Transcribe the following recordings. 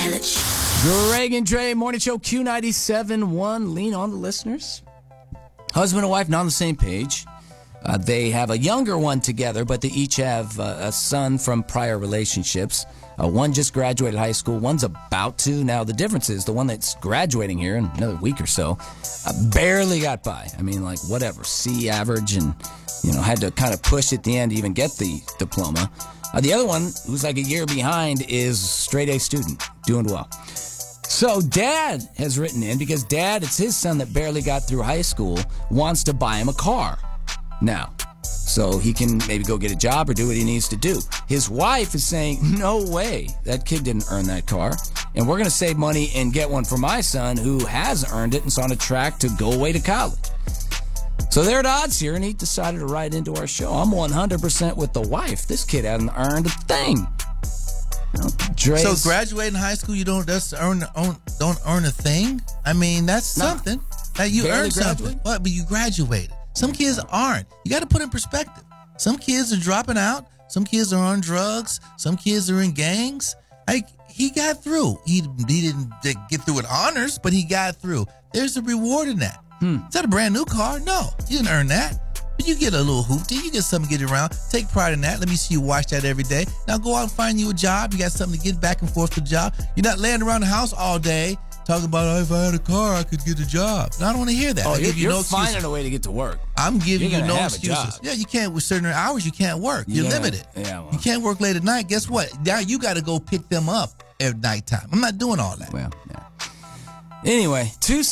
Greg and Dre, Morning Show, Q97.1. Lean on the listeners. Husband and wife not on the same page. They have a younger one together, but they each have a son from prior relationships. One just graduated high school. One's about to. Now, the difference is the one that's graduating here in another week or so barely got by. I mean, like, whatever, C average, and, had to kind of push at the end to even get the diploma. The other one, who's like a year behind, is straight A student, doing well. So Dad has written in because Dad, it's his son that barely got through high school, wants to buy him a car now, so he can maybe go get a job or do what he needs to do. His wife is saying, no way, that kid didn't earn that car, and we're going to save money and get one for my son who has earned it and's on a track to go away to college. So they're at odds here, and he decided to write into our show. I'm 100% with the wife. This kid hasn't earned a thing. So graduating high school, you don't earn a thing? I mean, that's something. You earned something, but you graduated. Some kids aren't. You got to put in perspective. Some kids are dropping out. Some kids are on drugs. Some kids are in gangs. He got through. He didn't get through with honors, but he got through. There's a reward in that. Is that a brand new car? No, you didn't earn that. But you get a little hoopty. You get something to get around. Take pride in that. Let me see you watch that every day. Now go out and find you a job. You got something to get back and forth to the job. You're not laying around the house all day talking about, if I had a car, I could get a job. No, I don't want to hear that. Oh, you're finding a way to get to work. I'm giving you no excuses. Yeah, you can't, with certain hours, you can't work. You're limited. Yeah, well. You can't work late at night. Guess what? Now you got to go pick them up at nighttime. I'm not doing all that. Well, yeah. Anyway,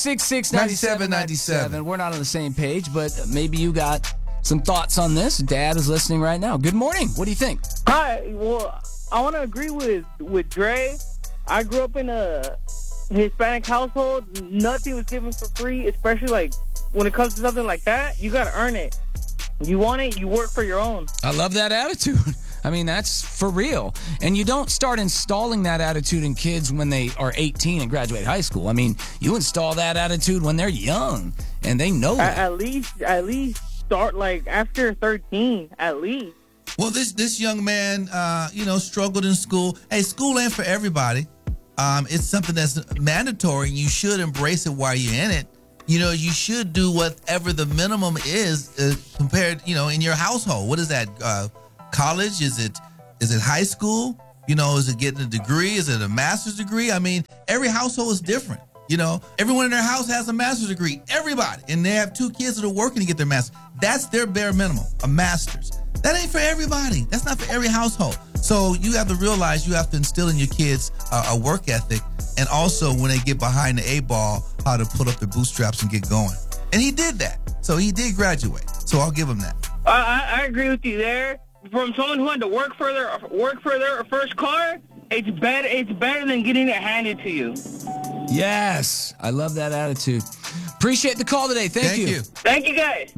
266-9797. We're not on the same page, but maybe you got some thoughts on this. Dad is listening right now. Good morning. What do you think? Hi. Well, I want to agree with Dre. I grew up in a Hispanic household. Nothing was given for free, especially like when it comes to something like that. You got to earn it. You want it, you work for your own. I love that attitude. I mean, that's for real. And you don't start installing that attitude in kids when they are 18 and graduate high school. I mean, you install that attitude when they're young and they know that. At least start like after 13, at least. Well, this young man, struggled in school. Hey, school ain't for everybody. It's something that's mandatory, and you should embrace it while you're in it. You should do whatever the minimum is compared, in your household. What is that? College? Is it high school? Is it getting a degree? Is it a master's degree? I mean, every household is different. Everyone in their house has a master's degree. Everybody. And they have 2 kids that are working to get their master's. That's their bare minimum, a master's. That ain't for everybody. That's not for every household. So you have to realize you have to instill in your kids a work ethic, and also when they get behind the 8-ball, how to put up their bootstraps and get going. And he did that. So he did graduate. So I'll give him that. I agree with you there. From someone who had to work for their first car, it's better than getting it handed to you. Yes, I love that attitude. Appreciate the call today. Thank you. Thank you, guys.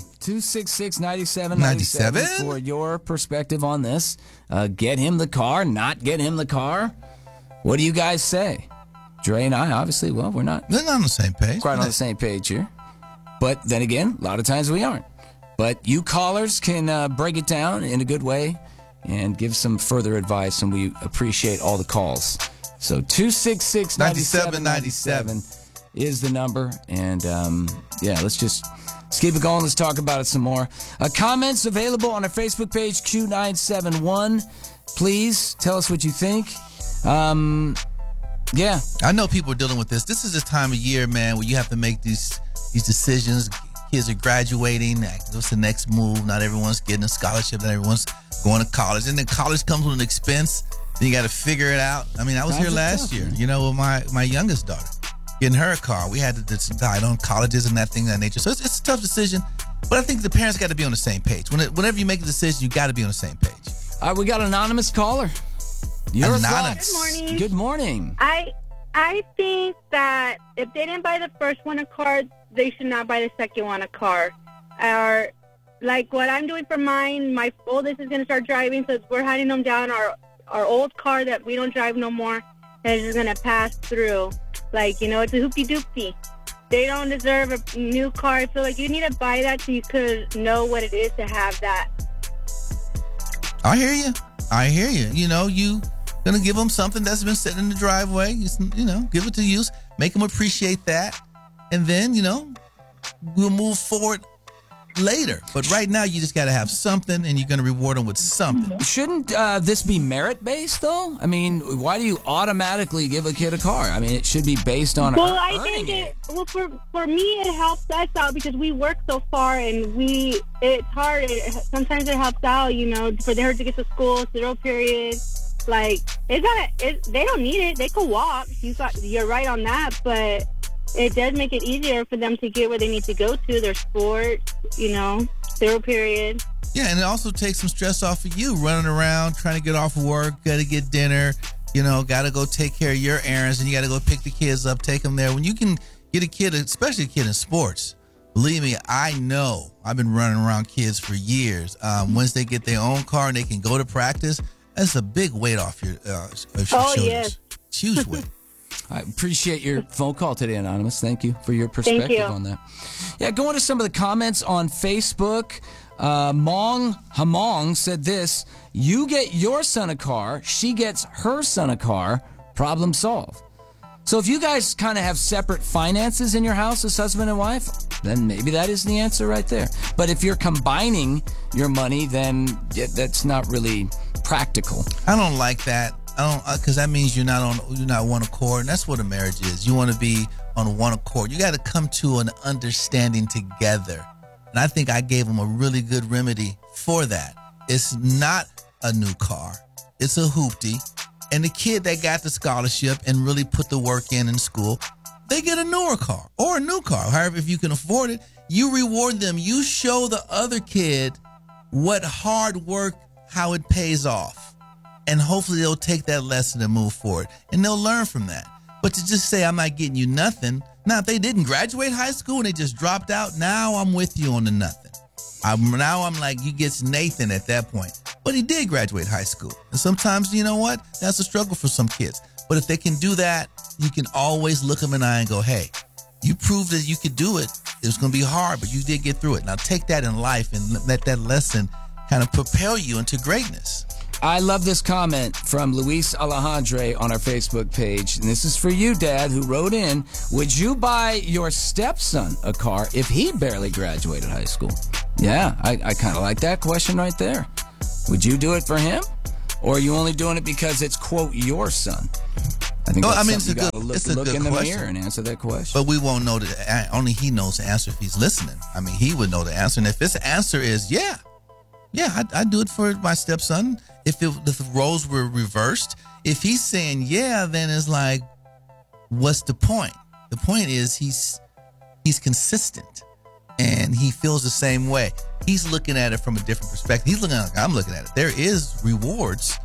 266-9797 for your perspective on this. Get him the car, not get him the car. What do you guys say? Dre and I, obviously, we're not. They're not on the same page. Quite on the same page here. But then again, a lot of times we aren't. But you callers can break it down in a good way and give some further advice, and we appreciate all the calls. So 266-9797 is the number. And, let's keep it going. Let's talk about it some more. Comments available on our Facebook page, Q971. Please tell us what you think. I know people are dealing with this. This is the time of year, man, where you have to make these decisions. Kids are graduating. What's the next move? Not everyone's getting a scholarship. Not everyone's going to college. And then college comes with an expense. Then you got to figure it out. I mean, I was here last year, with my youngest daughter, getting her a car. We had to decide on colleges and that thing of that nature. So it's a tough decision. But I think the parents got to be on the same page. Whenever you make a decision, you got to be on the same page. All right, we got an anonymous caller. Your thoughts. Good morning. Good morning. I think that if they didn't buy the first one a car, they should not buy the second one a car. Or like what I'm doing for mine, my oldest is going to start driving, so we're handing them down our old car that we don't drive no more, and it's just going to pass through. Like, it's a hoopty-doopty. They don't deserve a new car. I feel like you need to buy that so you could know what it is to have that. I hear you. Gonna give them something that's been sitting in the driveway. Give it to use. Make them appreciate that. And then, we'll move forward later. But right now, you just got to have something, and you're going to reward them with something. Shouldn't this be merit-based, though? I mean, why do you automatically give a kid a car? I mean, it should be based on I earning think for me, it helps us out because we work so far, and it's hard. Sometimes it helps out, for her to get to school, 0 period. Like, they don't need it. They could walk. You're right on that, but it does make it easier for them to get where they need to go to, their sports, 0 period. Yeah, and it also takes some stress off of you, running around, trying to get off of work, got to get dinner, got to go take care of your errands, and you got to go pick the kids up, take them there. When you can get a kid, especially a kid in sports, believe me, I know. I've been running around kids for years. Once they get their own car and they can go to practice, that's a big weight off your shoulders. Yes. Huge weight. I appreciate your phone call today, Anonymous. Thank you for your perspective on that. Yeah, going to some of the comments on Facebook. Hamong said this: you get your son a car, she gets her son a car, problem solved. So if you guys kind of have separate finances in your house as husband and wife, then maybe that is the answer right there. But if you're combining your money, then that's not really practical. I don't like that. Because that means you're not one accord, and that's what a marriage is. You want to be on one accord. You got to come to an understanding together, and I think I gave them a really good remedy for that. It's not a new car; it's a hoopty, and the kid that got the scholarship and really put the work in school, they get a newer car or a new car. However, if you can afford it, you reward them. You show the other kid what hard work, how it pays off. And hopefully they'll take that lesson and move forward. And they'll learn from that. But to just say, I'm not getting you nothing. Now, if they didn't graduate high school and they just dropped out, now I'm with you on the nothing. I'm like, you get Nathan at that point. But he did graduate high school. And sometimes, you know what? That's a struggle for some kids. But if they can do that, you can always look them in the eye and go, hey, you proved that you could do it. It was going to be hard, but you did get through it. Now take that in life and let that lesson kind of propel you into greatness. I love this comment from Luis Alejandre on our Facebook page. And this is for you, Dad, who wrote in, would you buy your stepson a car if he barely graduated high school? Yeah, I kind of like that question right there. Would you do it for him? Or are you only doing it because it's, quote, your son? I think it's a good look in the question. mirror and answer that question. But we won't know only he knows the answer if he's listening. I mean, he would know the answer. And if his answer is, yeah, I'd do it for my stepson. If the roles were reversed, if he's saying yeah, then it's like, what's the point? The point is he's consistent and he feels the same way. He's looking at it from a different perspective. He's looking like I'm looking at it. There is rewards,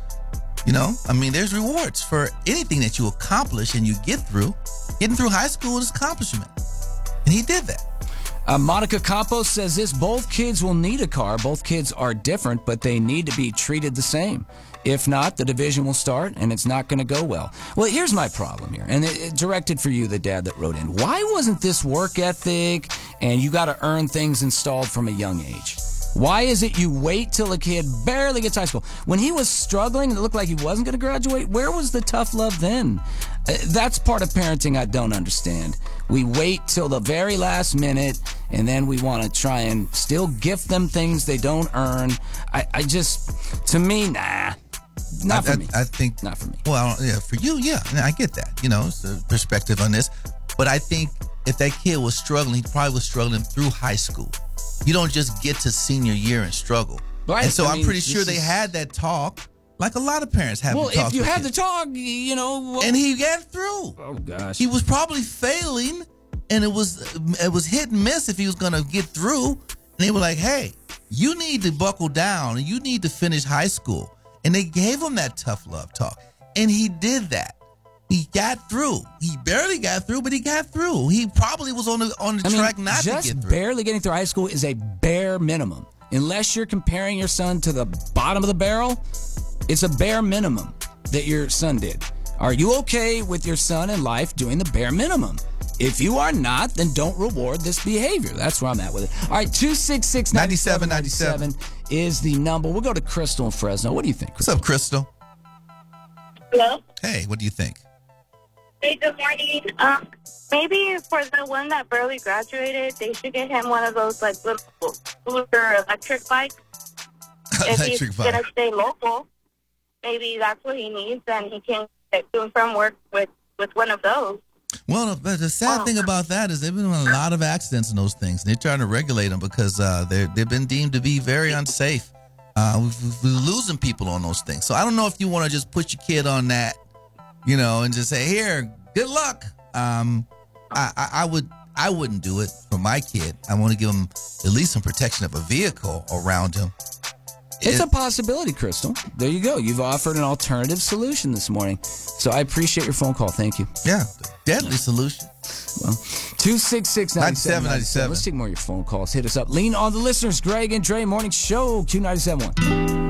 there's rewards for anything that you accomplish and you get through. Getting through high school is accomplishment, and he did that. Monica Campos says this: both kids will need a car. Both kids are different, but they need to be treated the same. If not, the division will start, and it's not going to go well. Well, here's my problem here, and it directed for you, the dad that wrote in. Why wasn't this work ethic, and you got to earn things installed from a young age? Why is it you wait till a kid barely gets high school? When he was struggling and it looked like he wasn't going to graduate, where was the tough love then? That's part of parenting I don't understand. We wait till the very last minute, and then we want to try and still gift them things they don't earn. To me, nah. Not for me. I think not for me. Well, yeah, for you, yeah. I get that. It's a perspective on this. But I think if that kid was struggling, he probably was struggling through high school. You don't just get to senior year and struggle. Right. And so I'm pretty sure they had that talk, like a lot of parents have. Well, if you had the talk, and he got through. Oh gosh. He was probably failing, and it was hit and miss if he was going to get through. And they were like, "Hey, you need to buckle down, and you need to finish high school." And they gave him that tough love talk, and he did that. He got through. He barely got through, but he got through. He probably was on the track not to get through. Just barely getting through high school is a bare minimum. Unless you're comparing your son to the bottom of the barrel, it's a bare minimum that your son did. Are you okay with your son in life doing the bare minimum? If you are not, then don't reward this behavior. That's where I'm at with it. All right, 266-9797 is the number. We'll go to Crystal in Fresno. What do you think, Crystal? What's up, Crystal? Hello? Hey, what do you think? Hey, good morning. Maybe for the one that barely graduated, they should get him one of those like little scooter electric bikes. If Electric he's bike. gonna stay local, maybe that's what he needs, and he can get to and from work with one of those. Well, but the sad thing about that is they've been in a lot of accidents in those things. And they're trying to regulate them because they've been deemed to be very unsafe. We're losing people on those things. So I don't know if you want to just put your kid on that, and just say, here, good luck. I wouldn't do it for my kid. I want to give him at least some protection of a vehicle around him. It's a possibility, Crystal. There you go. You've offered an alternative solution this morning. So I appreciate your phone call. Thank you. Yeah, deadly solution. Well, 266-9797. Let's take more of your phone calls. Hit us up. Lean on the listeners. Greg and Dre Morning Show, Q97.1.